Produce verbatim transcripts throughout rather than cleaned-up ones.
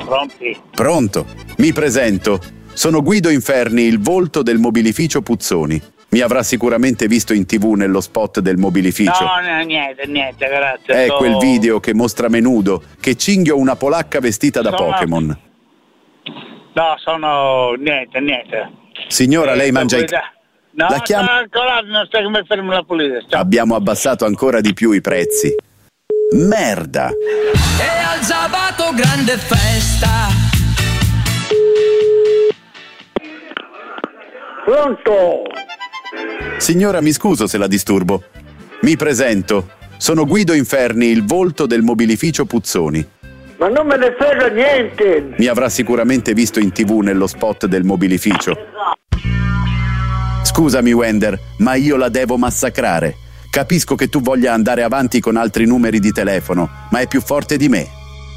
Pronti? Pronto. Mi presento. Sono Guido Inferni, il volto del mobilificio Puzzoni. Mi avrà sicuramente visto in tv nello spot del mobilificio. No, no, niente, niente, grazie. È so... quel video che mostra me nudo, che cinghio una polacca vestita da sono... Pokémon. No, sono... niente, niente. Signora, eh, lei mangia i... No, la chiam... sta ancora, non stai come fermo la pulizia. Ciao. Abbiamo abbassato ancora di più i prezzi. Merda! E al sabato grande festa. Pronto? Signora, mi scuso se la disturbo. Mi presento. Sono Guido Inferni, il volto del mobilificio Puzzoni. Ma non me ne frega niente! Mi avrà sicuramente visto in tv nello spot del mobilificio. Scusami Wender, ma io la devo massacrare. Capisco che tu voglia andare avanti con altri numeri di telefono, ma è più forte di me.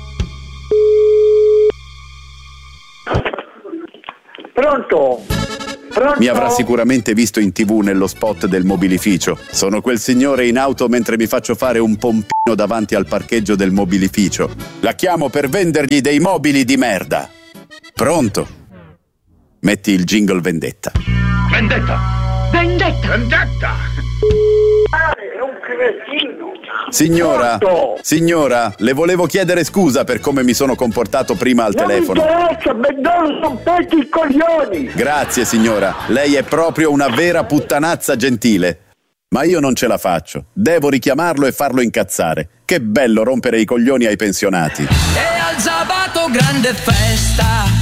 Pronto? Pronto? Mi avrà sicuramente visto in tv nello spot del mobilificio. Sono quel signore in auto mentre mi faccio fare un pompino davanti al parcheggio del mobilificio. La chiamo per vendergli dei mobili di merda. Pronto? Metti il jingle vendetta. Vendetta! Vendetta! Vendetta! È un cretino! Signora, Pronto? signora, le volevo chiedere scusa per come mi sono comportato prima al Non telefono. mi interessa, Bendolo, rompete i coglioni! Grazie signora, lei è proprio una vera puttanazza gentile. Ma io non ce la faccio, devo richiamarlo e farlo incazzare. Che bello rompere i coglioni ai pensionati. E al sabato grande festa.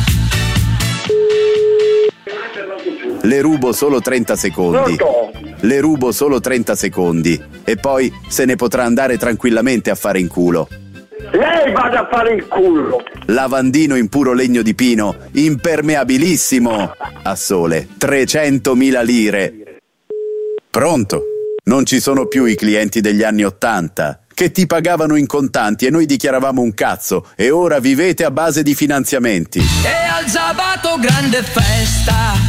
Le rubo solo trenta secondi. Pronto? Le rubo solo trenta secondi. E poi se ne potrà andare tranquillamente a fare in culo. Lei vada a fare il culo! Lavandino in puro legno di pino, impermeabilissimo, a sole, trecentomila lire. Pronto? Non ci sono più i clienti degli anni ottanta, che ti pagavano in contanti e noi dichiaravamo un cazzo, e ora vivete a base di finanziamenti. E al sabato grande festa.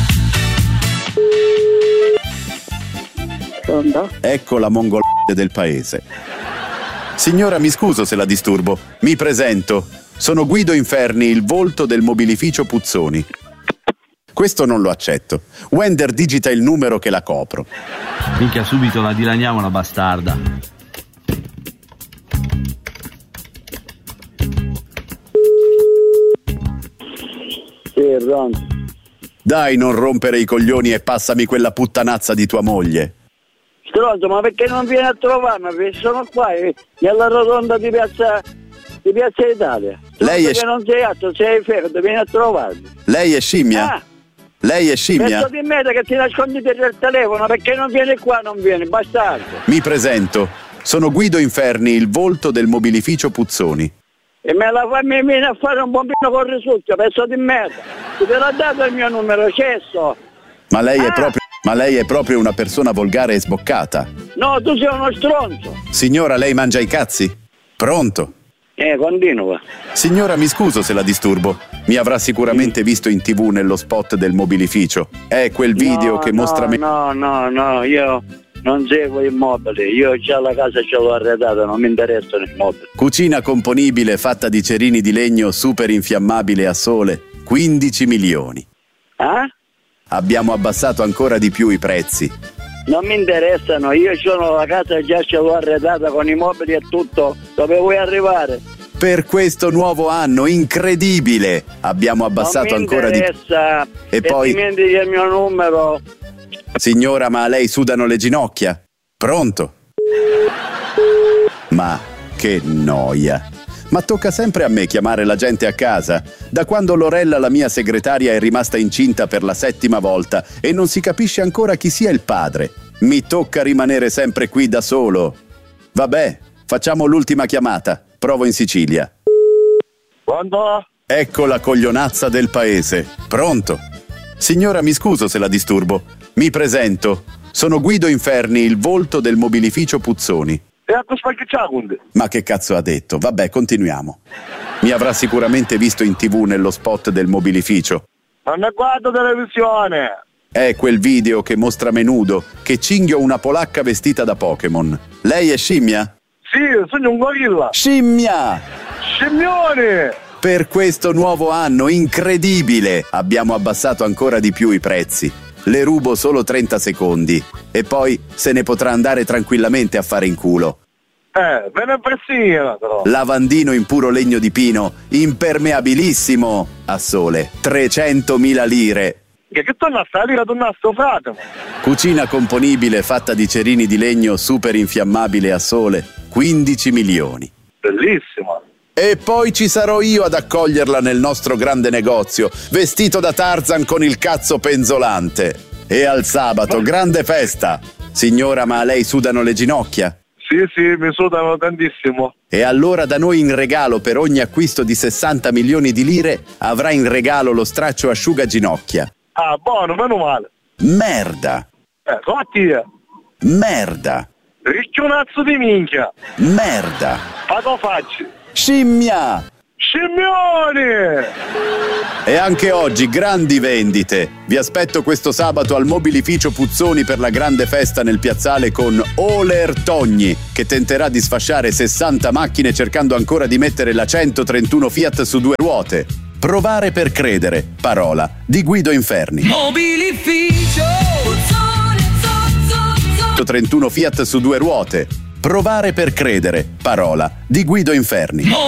Pronto? Ecco la mongolate del paese. Signora, mi scuso se la disturbo. Mi presento. Sono Guido Inferni, il volto del mobilificio Puzzoni. Questo non lo accetto. Wender digita il numero che la copro. Minchia, subito la dilaniamo la bastarda. Sì, pronto. Dai, non rompere i coglioni e passami quella puttanazza di tua moglie. Stronzo, ma perché non vieni a trovarmi? Perché sono qua, eh, nella rotonda di piazza, di piazza Italia. Lei è che non sei atto, sei fermo, vieni a trovarmi. Lei è scimmia? Ah, Lei è scimmia? penso di me che ti nascondi dietro il telefono, perché non vieni qua, non vieni, bastardo. Mi presento. Sono Guido Inferni, il volto del mobilificio Puzzoni. E me la fai, mi vieni a fare un bombino con risucchio, pezzo di merda. Ti te l'ho dato il mio numero, cesso. Ma lei è Ah. proprio Ma lei è proprio una persona volgare e sboccata. No, tu sei uno stronzo. Signora, lei mangia i cazzi? Pronto? Eh, continua. Signora, mi scuso se la disturbo. Mi avrà sicuramente visto in tv nello spot del mobilificio. È quel video no, che no, mostra me... No, no, no, io non seguo immobili. Io già la casa ce l'ho arredata, non mi interessano i mobili. Cucina componibile fatta di cerini di legno super infiammabile a sole. quindici milioni. Eh? Abbiamo abbassato ancora di più i prezzi. Non mi interessano, io ho la casa già ce l'ho arredata con i mobili e tutto. Dove vuoi arrivare? Per questo nuovo anno incredibile abbiamo abbassato ancora di più. più. E poi- dimentichi il mio numero. Signora, ma a lei sudano le ginocchia? Pronto? Ma che noia. Ma tocca sempre a me chiamare la gente a casa? Da quando Lorella, la mia segretaria, è rimasta incinta per la settima volta e non si capisce ancora chi sia il padre. Mi tocca rimanere sempre qui da solo. Vabbè, facciamo l'ultima chiamata. Provo in Sicilia. Quando? Ecco la coglionazza del paese. Pronto? Signora, mi scuso se la disturbo. Mi presento. Sono Guido Inferni, il volto del mobilificio Puzzoni. E a cosa che c'ha con te? Ma che cazzo ha detto? Vabbè, continuiamo. Mi avrà sicuramente visto in tv nello spot del mobilificio. Non ne guardo televisione. È quel video che mostra me nudo, che cinghio una polacca vestita da Pokémon. Lei è scimmia? Sì, sono un gorilla. Scimmia! Scimmione! Per questo nuovo anno incredibile abbiamo abbassato ancora di più i prezzi. Le rubo solo trenta secondi e poi se ne potrà andare tranquillamente a fare in culo. Eh, ve ne pressina però. Lavandino in puro legno di pino, impermeabilissimo a sole, trecentomila lire. Che che torna a salire ad un nastro frate? Cucina componibile fatta di cerini di legno super infiammabile a sole, quindici milioni. Bellissima. E poi ci sarò io ad accoglierla nel nostro grande negozio, vestito da Tarzan con il cazzo penzolante. E al sabato, grande festa. Signora, ma a lei sudano le ginocchia? Sì, sì, mi sudano tantissimo. E allora da noi in regalo per ogni acquisto di sessanta milioni di lire avrà in regalo lo straccio asciuga ginocchia. Ah, buono, meno male. Merda. Eh, fattia. Merda. Ricchionazzo di minchia. Merda. Pato facci. Scimmia. Scimmioni! E anche oggi grandi vendite. Vi aspetto questo sabato al mobilificio Puzzoni per la grande festa nel piazzale con Oler Togni, che tenterà di sfasciare sessanta macchine cercando ancora di mettere la centotrentuno Fiat su due ruote. Provare per credere, parola di Guido Inferni. Mobilificio centotrentuno Fiat su due ruote. Provare per credere, parola di Guido Inferni.